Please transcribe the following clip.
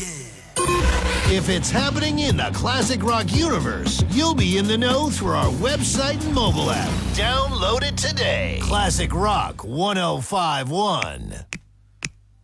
If it's happening in the classic rock universe, you'll be in the know through our website and mobile app. Download it today. Classic Rock 1051.